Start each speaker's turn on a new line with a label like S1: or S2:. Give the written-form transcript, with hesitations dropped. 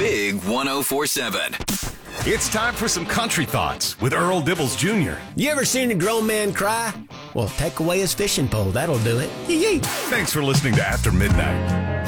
S1: Big 104.7.
S2: It's time for some country thoughts with Earl Dibbles Jr.
S3: You ever seen a grown man cry? Well, take away his fishing pole. That'll do it. Yee-yee.
S2: Thanks for listening to After Midnight.